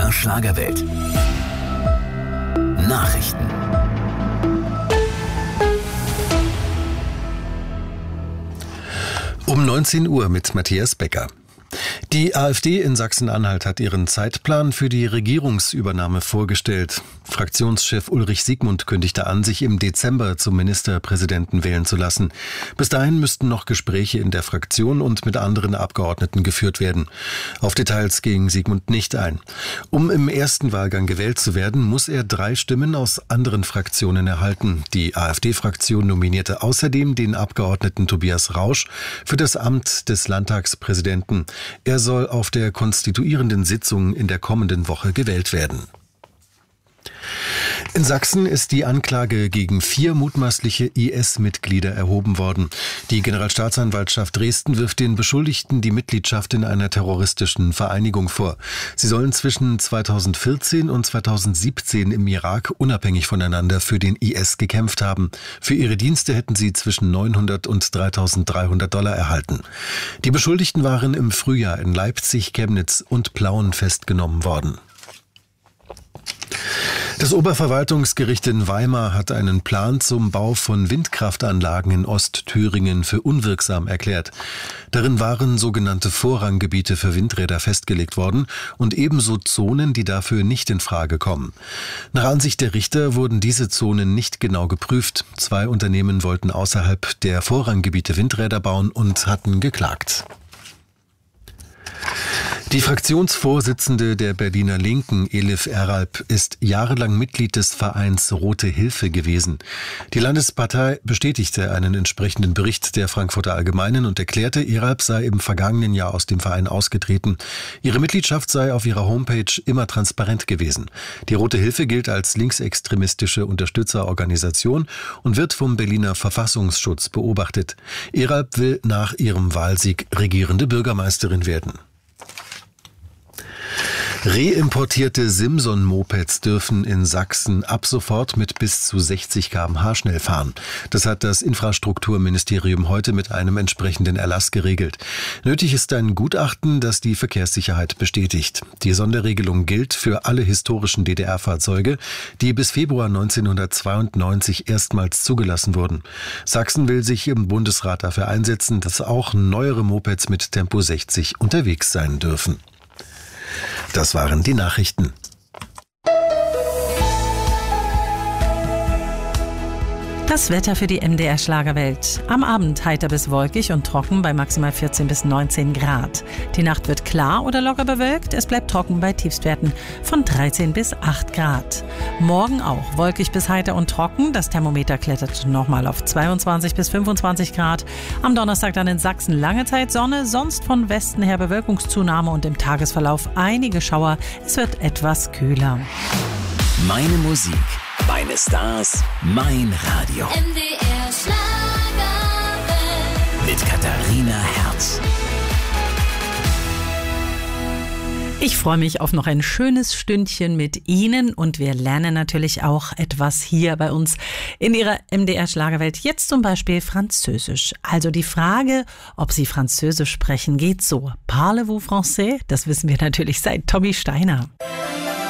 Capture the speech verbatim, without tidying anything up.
R Schlagerwelt. Nachrichten. Um neunzehn Uhr mit Matthias Becker. Die AfD in Sachsen-Anhalt hat ihren Zeitplan für die Regierungsübernahme vorgestellt. Fraktionschef Ulrich Siegmund kündigte an, sich im Dezember zum Ministerpräsidenten wählen zu lassen. Bis dahin müssten noch Gespräche in der Fraktion und mit anderen Abgeordneten geführt werden. Auf Details ging Siegmund nicht ein. Um im ersten Wahlgang gewählt zu werden, muss er drei Stimmen aus anderen Fraktionen erhalten. Die AfD-Fraktion nominierte außerdem den Abgeordneten Tobias Rausch für das Amt des Landtagspräsidenten. Er soll auf der konstituierenden Sitzung in der kommenden Woche gewählt werden. In Sachsen ist die Anklage gegen vier mutmaßliche I S-Mitglieder erhoben worden. Die Generalstaatsanwaltschaft Dresden wirft den Beschuldigten die Mitgliedschaft in einer terroristischen Vereinigung vor. Sie sollen zwischen zweitausendvierzehn und zweitausendsiebzehn im Irak unabhängig voneinander für den I S gekämpft haben. Für ihre Dienste hätten sie zwischen neunhundert und dreitausenddreihundert Dollar erhalten. Die Beschuldigten waren im Frühjahr in Leipzig, Chemnitz und Plauen festgenommen worden. Das Oberverwaltungsgericht in Weimar hat einen Plan zum Bau von Windkraftanlagen in Ostthüringen für unwirksam erklärt. Darin waren sogenannte Vorranggebiete für Windräder festgelegt worden und ebenso Zonen, die dafür nicht in Frage kommen. Nach Ansicht der Richter wurden diese Zonen nicht genau geprüft. Zwei Unternehmen wollten außerhalb der Vorranggebiete Windräder bauen und hatten geklagt. Die Fraktionsvorsitzende der Berliner Linken, Elif Eralp, ist jahrelang Mitglied des Vereins Rote Hilfe gewesen. Die Landespartei bestätigte einen entsprechenden Bericht der Frankfurter Allgemeinen und erklärte, Eralp sei im vergangenen Jahr aus dem Verein ausgetreten. Ihre Mitgliedschaft sei auf ihrer Homepage immer transparent gewesen. Die Rote Hilfe gilt als linksextremistische Unterstützerorganisation und wird vom Berliner Verfassungsschutz beobachtet. Eralp will nach ihrem Wahlsieg regierende Bürgermeisterin werden. Reimportierte Simson-Mopeds dürfen in Sachsen ab sofort mit bis zu sechzig Kilometer pro Stunde schnell fahren. Das hat das Infrastrukturministerium heute mit einem entsprechenden Erlass geregelt. Nötig ist ein Gutachten, das die Verkehrssicherheit bestätigt. Die Sonderregelung gilt für alle historischen D D R-Fahrzeuge, die bis Februar neunzehnhundertzweiundneunzig erstmals zugelassen wurden. Sachsen will sich im Bundesrat dafür einsetzen, dass auch neuere Mopeds mit Tempo sechzig unterwegs sein dürfen. Das waren die Nachrichten. Das Wetter für die M D R Schlagerwelt. Am Abend heiter bis wolkig und trocken bei maximal vierzehn bis neunzehn Grad. Die Nacht wird klar oder locker bewölkt. Es bleibt trocken bei Tiefstwerten von dreizehn bis acht Grad. Morgen auch wolkig bis heiter und trocken. Das Thermometer klettert nochmal auf zweiundzwanzig bis fünfundzwanzig Grad. Am Donnerstag dann in Sachsen lange Zeit Sonne, sonst von Westen her Bewölkungszunahme und im Tagesverlauf einige Schauer. Es wird etwas kühler. Meine Musik, meine Stars, mein Radio. M D R Schlagerwelt. Mit Katharina Herz. Ich freue mich auf noch ein schönes Stündchen mit Ihnen und wir lernen natürlich auch etwas hier bei uns in Ihrer M D R Schlagerwelt. Jetzt zum Beispiel Französisch. Also die Frage, ob Sie Französisch sprechen, geht so. Parlez-vous français? Das wissen wir natürlich seit Tommy Steiner.